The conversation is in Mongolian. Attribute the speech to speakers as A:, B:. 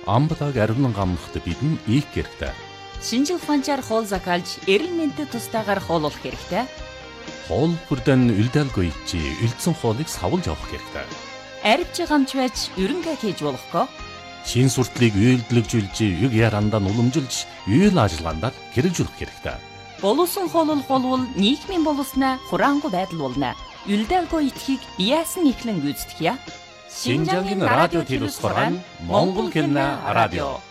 A: амбадаг ариунан гамнахт бидэн ийх хэрэгтэй.
B: Шинжил ухаанчаар хоол закалж, эрүүл мэндэд тустайгаар хооллох хэрэгтэй.
A: Хоол бүрдэн үлдээлгүй чи үлдсэн хоолыг савлж авах хэрэгтэй.
B: Арвч гамч байж ерөнгээ хийж болохгүй.
A: Шин суртлыг үйлдэлжүүлж, юг ярандаа уламжилж, үйл ажиллагаанд хэрэгжүүлэх хэрэгтэй.
B: Боловсон хоолол болвол нийгмийн боловснаа хураангуй байдал болно. Үлдээлгүй итгэхийг яасан ихлэн гүйцэтгэе.
A: Шинжаагийн радио телевизээр Монгол хэлний радио